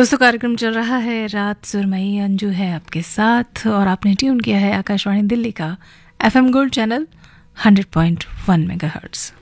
दोस्तों कार्यक्रम चल रहा है रात सुरमई, अंजू है आपके साथ और आपने ट्यून किया है आकाशवाणी दिल्ली का FM गोल्ड चैनल 100.1 मेगाहर्ट्ज़।